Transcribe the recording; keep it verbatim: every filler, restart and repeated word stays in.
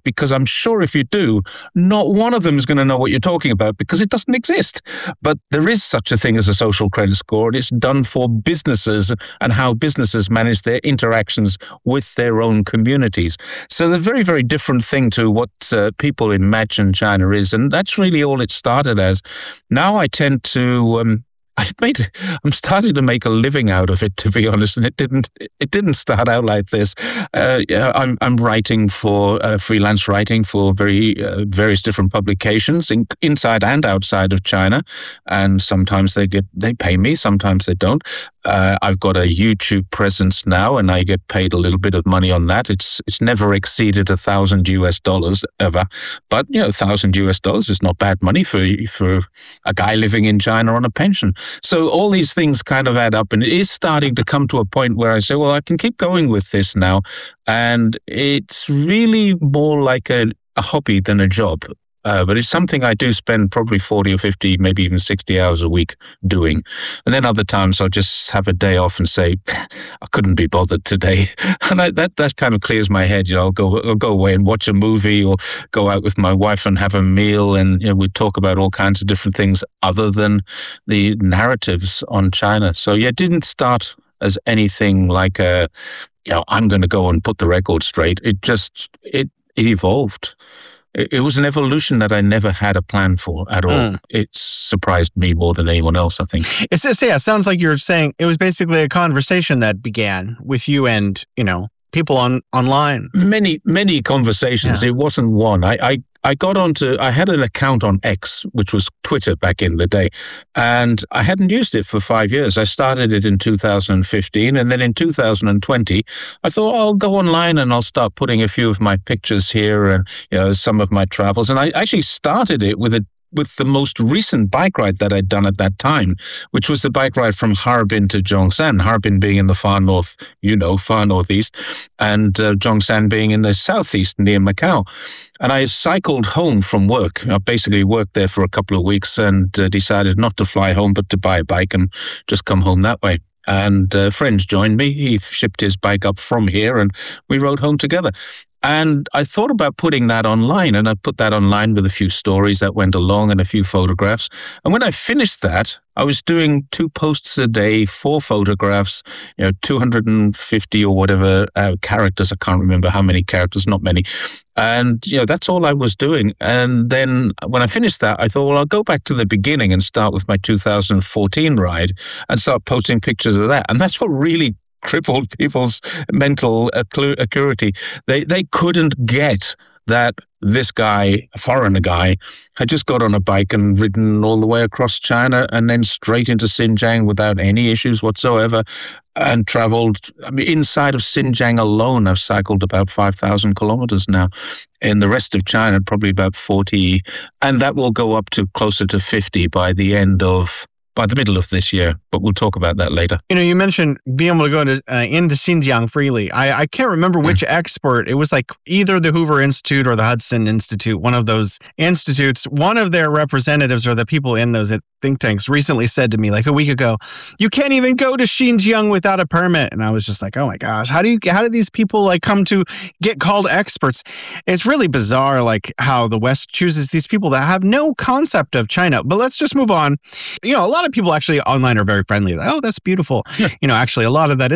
because I'm sure if you do, not one of them is going to know what you're talking about because it doesn't exist. But there is such a thing as a social credit score, and it's done for businesses and how businesses manage their interactions with their own communities. So they're a very, very different thing to what uh, people imagine China is, and that's really all it started as. Now I tend to... Um, I've made, I'm starting to make a living out of it, to be honest, and it didn't. It didn't start out like this. Uh, yeah, I'm I'm writing for uh, freelance writing for very uh, various different publications in, inside and outside of China, and sometimes they get they pay me, sometimes they don't. Uh, I've got a YouTube presence now, and I get paid a little bit of money on that. It's it's never exceeded a thousand U S dollars ever, but you know, a thousand U S dollars is not bad money for for a guy living in China on a pension. So all these things kind of add up, and it is starting to come to a point where I say, well, I can keep going with this now, and it's really more like a, a hobby than a job. Uh, but it's something I do spend probably forty or fifty, maybe even sixty hours a week doing. And then other times I'll just have a day off and say, I couldn't be bothered today. And I, that that kind of clears my head. You know, I'll go, I'll go away and watch a movie or go out with my wife and have a meal. And you know, we talk about all kinds of different things other than the narratives on China. So yeah, it didn't start as anything like a, you know, I'm going to go and put the record straight. It just, it, it evolved. It was an evolution that I never had a plan for at all. Mm. It surprised me more than anyone else, I think. It's just, yeah, it sounds like you're saying it was basically a conversation that began with you and, you know, people on online. Many, many conversations. Yeah. It wasn't one. I, I, I got onto, I had an account on X, which was Twitter back in the day, and I hadn't used it for five years. I started it in two thousand fifteen, and then in two thousand twenty, I thought, oh, I'll go online and I'll start putting a few of my pictures here and, you know, some of my travels. And I actually started it with a with the most recent bike ride that I'd done at that time, which was the bike ride from Harbin to Zhongshan, Harbin being in the far north, you know, far northeast, and uh, Zhongshan being in the southeast near Macau. And I cycled home from work. I basically worked there for a couple of weeks and uh, decided not to fly home, but to buy a bike and just come home that way. And uh, friends joined me. He shipped his bike up from here and we rode home together. And I thought about putting that online, and I put that online with a few stories that went along and a few photographs. And when I finished that, I was doing two posts a day, four photographs, you know, two hundred fifty or whatever uh, characters. I can't remember how many characters, not many. And, you know, that's all I was doing. And then when I finished that, I thought, well, I'll go back to the beginning and start with my two thousand fourteen ride and start posting pictures of that. And that's what really crippled people's mental acuity. They they couldn't get that this guy, a foreigner guy, had just got on a bike and ridden all the way across China and then straight into Xinjiang without any issues whatsoever, and traveled, I mean, inside of Xinjiang alone, I've cycled about five thousand kilometers now. In the rest of China, probably about forty, and that will go up to closer to fifty by the end of by the middle of this year, but we'll talk about that later. You know, you mentioned being able to go into, uh, into Xinjiang freely. I, I can't remember which mm. expert. It was like either the Hoover Institute or the Hudson Institute, one of those institutes. One of their representatives or the people in those think tanks recently said to me like a week ago, you can't even go to Xinjiang without a permit. And I was just like, oh my gosh, how do you, how do these people like come to get called experts? It's really bizarre, like how the West chooses these people that have no concept of China. But let's just move on. You know, a lot of people actually online are very friendly. Like, oh, that's beautiful. Yeah. You know, actually, a lot of that is